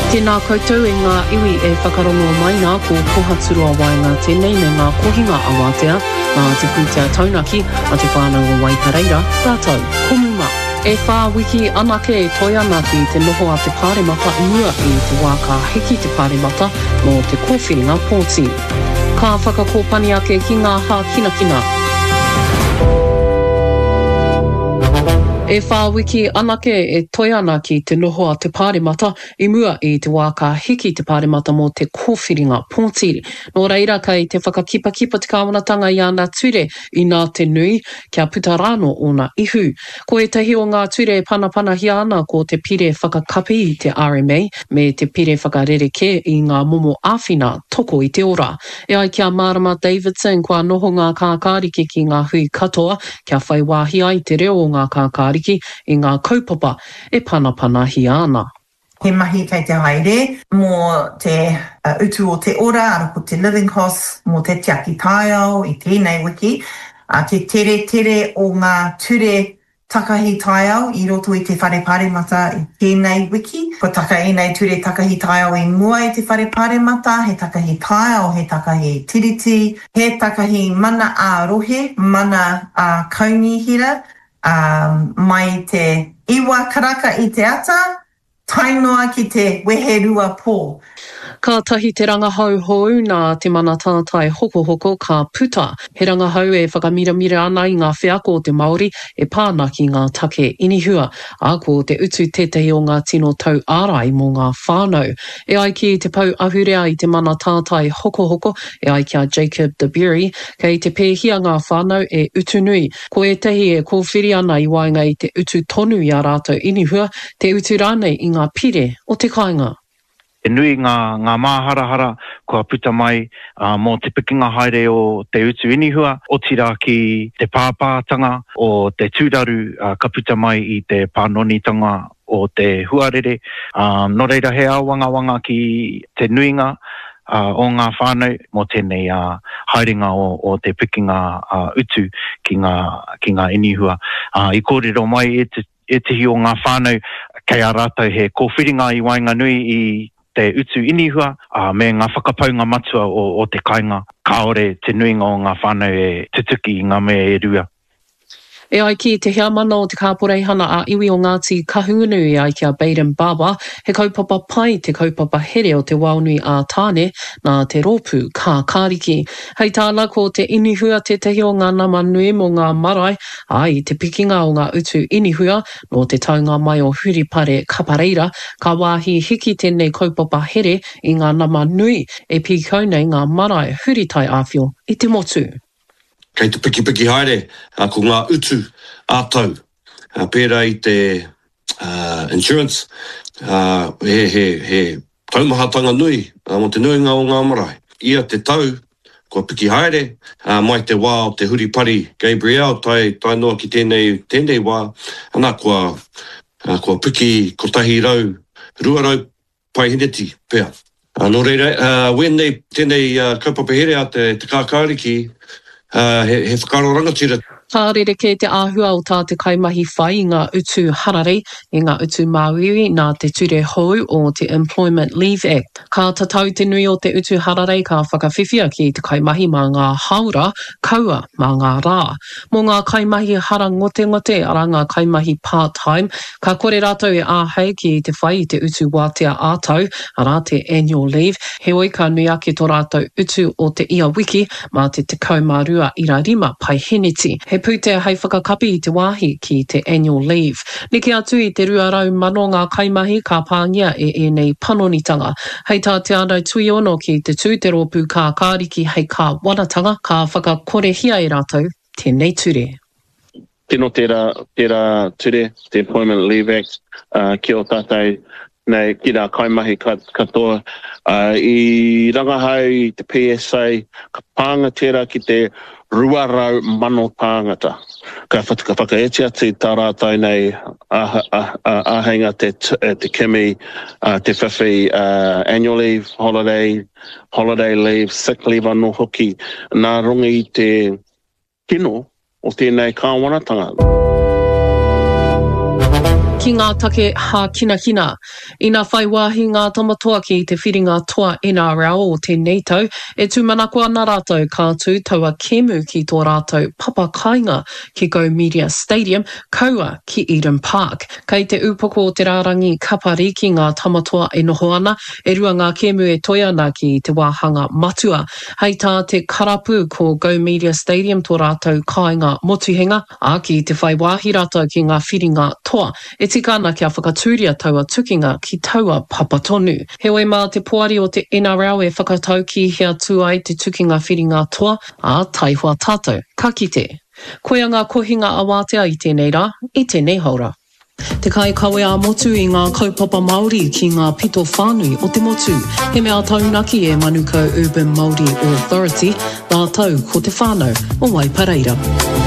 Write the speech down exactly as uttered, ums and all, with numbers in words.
Tēnā koutou e ngā iwi e whakarongo mai nā ko kohaturua wai ngā tēnei me ngā kohinga awatea, ngā te pūtea taunaki a te whānau o Waipareira, tātou, komuma. E whā wiki anake e toi anaki te noho a te pāremata mua i te wā ka hiki te pāremata mō te kōwhiringa pōti. Ka whakakōpani ake ki ngā hā kina kina. E whā wiki anake e toi ana ki te noho a te pāremata i mua i te wā ka hiki te pāremata mō te kōwhiringa pōtiri. Nō reira kei te whakakipa-kipa te kāwanatanga i ana ture i nā te nui kia puta rāno o nā ihu. Ko e tahi o ngā ture e panapana hi ana ko te pire whakakapi i te R M A me te pire whakarereke i ngā momo āwhina toko i te ora. E ai kia Marama Davidson kua noho ngā kākāriki ki ngā hui katoa kia whai wāhi ai te reo o ngā kākāriki i ngā kaupapa e panapana hi ana. He mahi kei te haere mō te uh, utu o te ora, arako te living costs, mō te tiaki taiao i tēnei wiki. Uh, te tere tere o ngā ture takahi taiao i roto i te whare pāremata i tēnei wiki. Ko taka e nei ture takahi taiao i mua i te whare pāremata, he takahi taiao, he takahi tiriti, he takahi mana a rohe, mana a kaunihira, Um, mai te iwa karaka i te ata, tainoa ki te weherua pō. Ka tahi te rangahau hou nā te mana tātai hoko hoko ka puta. He rangahau e whakamiramira ana i ngā whiako o te Māori e pāna ki ngā take inihua. A ko te utu tētahi o ngā tino tau ārai mō ngā whānau. E ai ki te pau ahurea i te mana tātai hoko hoko e ai kia Jacob de Bury. Kei te pēhia ngā whānau e utu nui. Ko e tahi e kōwhiri ana i wainga i te utu tonu i a rātou inihua, te utu rānei i ngā pire o te kāinga. E nui ngā, ngā māharahara kua puta mai uh, mō te pikinga haere o te utu inihua, o tira ki te pāpātanga o te tūraru uh, ka puta mai i te pānonitanga o te huarere. Um, no reira he awanga wanga ki te nuinga uh, o ngā whānau mō tēnei uh, haerenga o, o te pikinga uh, utu ki ngā, ki ngā inihua. Uh, I kōrero mai e te, e te hi o ngā whānau kei a rātou he kōwhiringa i wainga nui i te utu inihua, uh, me ngā whakapaunga matua o, o te kainga. Kaore te nuinga o ngā whānau e tutuki i ngā mea e rua. E ai ki te hea mana o te kāporeihana a iwi o Ngāti Kahungunu e ai kia Baden Baba, he kaupapa pai te kaupapa here o te waunui a tāne nā te rōpū kā kāriki. Hei tāna ko te inihua te tehi o ngā nama nui mo ngā marae, ai te pikinga o ngā utu inihua no te taunga mai o Huripare Kapareira, ka wāhi hiki tēnei kaupapa here i ngā nama nui e pīkau nei ngā marae huritai āwhio i te motu. Kei te piki piki haere, uh, ko ngā utu ātau. Uh, pērā i te uh, insurance, uh, he, he, he taumahatanga nui, uh, mo te nuinga o ngā marae. Ia te tau, ko piki haere, uh, mai te wā o te Huripari Gabriel, tai, tai noa ki tēnei, tēnei wā, ana kua, uh, kua piki kotahi rau, ruarau pai hineti, pēr. Uh, no reira, uh, wēnei tēnei uh, kaupapa here a te, te kākāriki, Uh, he, he whakaro rangatira. Tā rereke te āhua o tā te kaimahi whai i ngā utu harare, i ngā utu māwiwi nā te ture hou o te Employment Leave Act. Ka tatau te nui o te utu harare ka whakawhiwhia ki te kaimahi mā ngā haura, kaua mā ngā rā. Mō ngā kaimahi hara ngote ngote ara ngā kaimahi part-time, ka kore rātou e āhei ki te whai i te utu wātea ātau, ara te annual leave, he oi ka nui ake tō rātou utu o te ia wiki, mā te te kaumārua ira rima pai hiniti. He pūtea hei whakakapi i te wāhi ki te annual leave. Niki atu i te ruarau mano ngā kaimahi ka pāngia e e nei panonitanga. Hei tā te anau tui ono ki te tū te rōpū kā kāriki hei kā wanatanga, ka whakakorehia e rātou tēnei ture. Tino tērā, tērā ture, te Employment Leave Act, uh, ki o tātai nei ki rā kaimahi katoa. Uh, I rangahau i te P S A, ka pānga tērā ki te ruarau mano tāngata. Ka whakaeti atu tā rātai nei āhenga te, te kimi, uh, te whiwhi uh, annual leave, holiday, holiday leave, sick leave anō hoki. Nā rongi te kino o tēnei kāwanatanga. Ki ngā take hā kina kina. I ngā whai wāhi ngā tamatoa ki te whiringa toa N R L o tēnei tau, e tūmanakua nā rātou kā tū taua kēmu ki tō rātou papa kāinga ki Go Media Stadium, kaua ki Eden Park. Kei te upoko o te rārangi kapari ki ngā tamatoa e noho ana, e rua ngā kēmu e toi ana ki te wāhanga matua. Hei tā te karapu ko Go Media Stadium tō rātou kāinga motuhenga, a ki te whai wāhi rātou ki ngā whiringa toa, e tika ana kia whakatūria taua tukinga ki taua papatonu. Heoi mā te poari o te N R L e whakatau ki hea tū ai te tukinga whiringa toa, a taihua tātou. Ka kite. Koia ngā kohinga awatea i tēnei rā, i tēnei haura. Te kai kawe a motu i ngā kaupapa Māori ki ngā pito whānui o te motu. He mea taunaki e Manukau Urban Māori Authority, nā tau ko te whānau o Waipareira.